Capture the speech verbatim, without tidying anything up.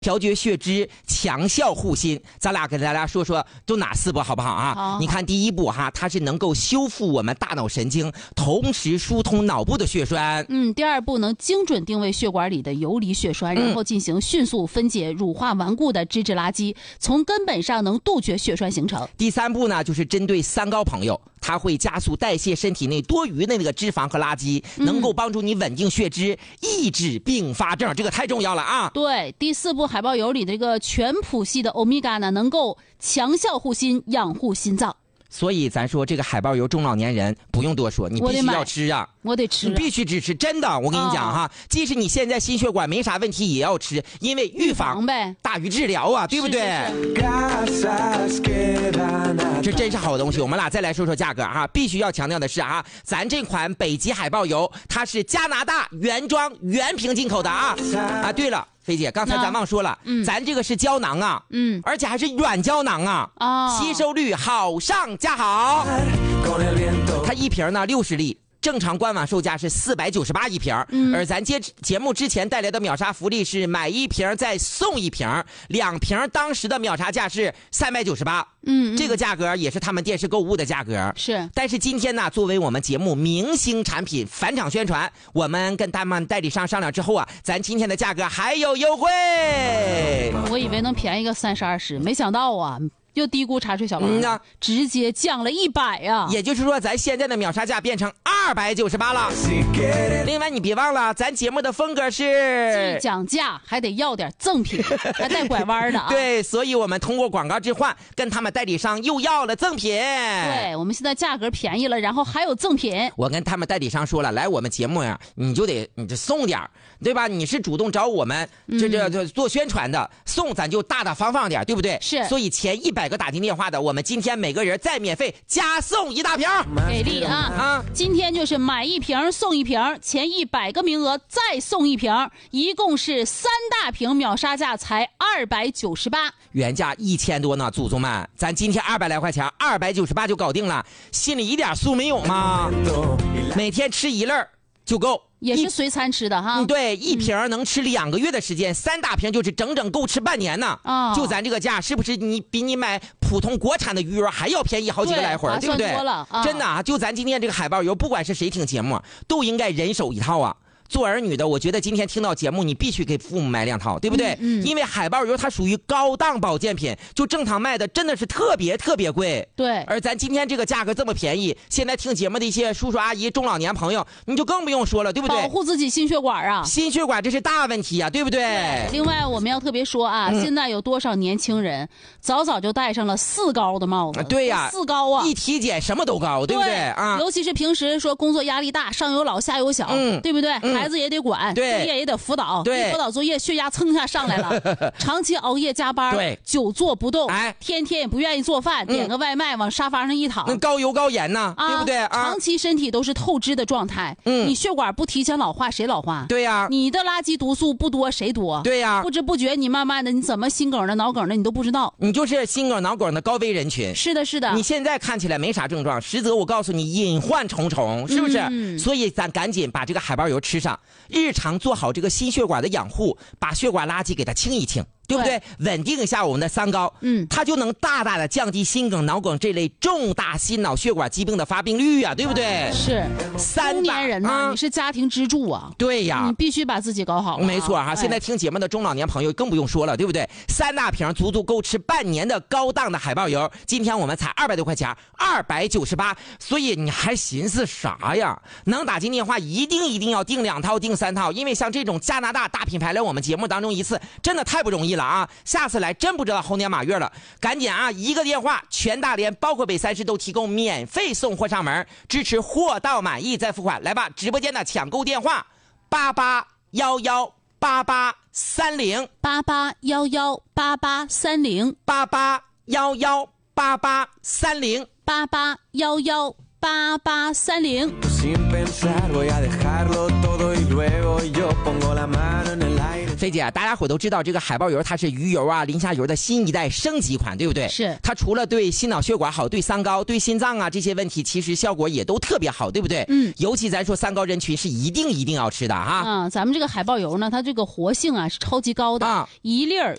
调节血脂，强效护心。咱俩给大家说说都哪四步好不好啊？ 好， 你看第一步哈，它是能够修复我们大脑神经，同时疏通脑部的血栓。 嗯，第二步能精准定位血管里的游离血栓，然后进行迅速分解乳化顽固的脂质垃圾，从根本上能杜绝血栓形成。 第三步呢，就是针对三高朋友，它会加速代谢身体内多余的那个脂肪和垃圾，能够帮助你稳定血脂，抑制并发症，这个太重要了啊！ 对，第四步海豹油里的这个全谱系的欧米伽呢，能够强效护心，养护心脏。 所以咱说这个海豹油，中老年人不用多说，你必须要吃啊！ 我得吃、啊， 你必须支持，真的，我跟你讲哈，哦、即使你现在心血管没啥问题，也要吃，因为预防呗大于治疗啊，对不对？这真是好东西。我们俩再来说说价格哈，必须要强调的是啊，咱这款北极海豹油，它是加拿大原装原瓶进口的啊啊！对了。菲姐，刚才咱忘说了，嗯，咱这个是胶囊啊，嗯，而且还是软胶囊啊，哦，吸收率好上加好。它一瓶呢六十粒，正常官网售价是四百九十八一瓶，嗯，而咱节节目之前带来的秒杀福利是买一瓶再送一瓶，两瓶当时的秒杀价是三百九十八，嗯，这个价格也是他们电视购物的价格， 是。 但是今天呢，作为我们节目明星产品返场宣传，我们跟他们代理商商量之后啊，咱今天的价格还有优惠。 我以为能便宜个三十二十，没想到啊。又低估茶水小王、嗯、直接降了一百啊！ 也就是说，咱现在的秒杀价变成二百九十八了。另外，你别忘了，咱节目的风格是既讲价还得要点赠品，还带拐弯的啊！ 对，所以我们通过广告置换，跟他们代理商又要了赠品。 对，我们现在价格便宜了，然后还有赠品。 我跟他们代理商说了，来我们节目呀，你就得你就送点，对吧？你是主动找我们这这这做宣传的，嗯、送咱就大大方方点，对不对？ 是。 所以前一百。百个打进电话的，我们今天每个人再免费加送一大瓶， 给力啊！啊，今天就是买一瓶送一瓶，前一百个名额再送一瓶，一共是三大瓶，秒杀价才二百九十八， 原价一千多呢，祖宗们，咱今天二百来块钱，二百九十八就搞定了，心里一点数没有吗？每天吃一粒就够。 也是随餐吃的哈， 嗯，对，一瓶能吃两个月的时间，嗯、三大瓶就是整整够吃半年呢。哦，就咱这个价，是不是你比你买普通国产的鱼油还要便宜好几个来回，对不对？ 多了啊、 真的啊，就咱今天这个海豹油，不管是谁听节目，都应该人手一套啊。做儿女的，我觉得今天听到节目，你必须给父母买两套，对不对？嗯，嗯因为海豹油它属于高档保健品，就正常卖的真的是特别特别贵。 对， 而咱今天这个价格这么便宜，现在听节目的一些叔叔阿姨、中老年朋友，你就更不用说了，对不对？ 保护自己心血管啊， 心血管这是大问题啊，对不对？ 对。另外，我们要特别说啊，嗯、现在有多少年轻人早早就戴上了四高的帽子？ 对呀、啊， 四高啊， 一体检什么都高，对不对啊？ 尤其是平时说工作压力大，上有老下有小，嗯，对不对？嗯、孩子也得管。 对， 作业也得辅导， 对， 辅导作业血压蹭一下上来了，长期熬夜加班， 对， 久坐不动， 哎， 天天也不愿意做饭，点个外卖往沙发上一躺， 那高油高盐呢， 啊、 对不对？啊， 长期身体都是透支的状态，嗯，你血管不提前老化，谁老化？ 对呀、啊， 你的垃圾毒素不多，谁多？ 对呀、啊， 不知不觉你慢慢的，你怎么心梗的、脑梗的，你都不知道， 你就是心梗、脑梗的高危人群。 是的，是的。 你现在看起来没啥症状，实则我告诉你，隐患重重，是不是？嗯、所以咱赶紧把这个海豹油吃上，日常做好这个心血管的养护，把血管垃圾给它清一清，对不对？对，稳定一下我们的三高，嗯，它就能大大的降低心梗、脑梗这类重大心脑血管疾病的发病率啊，对不对？ 是，中年人呢、啊，你是家庭支柱啊， 对呀， 你必须把自己搞好、啊。 没错哈、啊，现在听节目的中老年朋友更不用说了，对不对？三大瓶足足够吃半年的高档的海豹油，今天我们才二百多块钱，二百九十八，所以你还寻思啥呀？能打进电话一定一定要订两套、订三套，因为像这种加拿大大品牌来我们节目当中一次，真的太不容易了啊！下次来真不知道猴年马月了，赶紧啊，一个电话，全大连包括北三市都提供免费送货上门，支持货到满意再付款。来吧，直播间的抢购电话八八幺幺八八三零八八幺幺八八三零八八幺幺八八三零八八幺幺八八三零。 菲姐，大家伙都知道这个海豹油它是鱼油啊、磷虾油的新一代升级款，对不对？ 是。 它除了对心脑血管好，对三高、对心脏啊这些问题，其实效果也都特别好，对不对？ 嗯。 尤其咱说三高人群是一定一定要吃的哈。 啊，咱们这个海豹油呢，它这个活性啊是超级高的，啊、一粒儿